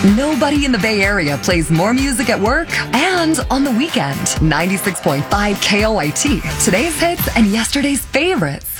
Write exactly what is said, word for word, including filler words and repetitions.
Nobody in the Bay Area plays more music at work and on the weekend. ninety-six point five K O I T. Today's hits and yesterday's favorites.